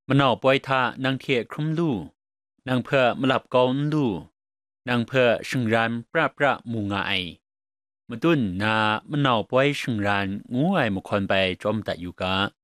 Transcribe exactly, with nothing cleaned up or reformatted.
มันเอาปล่อยท่านางเทียครุมลู่นางเพื่อมาหลับกอนลู่นางเพื่อชิงรันปราประมูงไอมาตุนนามันเอาปล่อยชิงรันงูไอมุคนไปจอมแต่อยู่กะ